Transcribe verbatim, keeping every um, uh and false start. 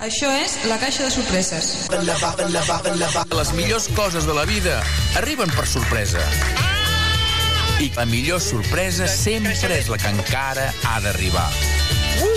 Això és La Caixa de Sorpreses. Les millors coses de la vida arriben per sorpresa. I la millor sorpresa sempre és la que encara ha d'arribar.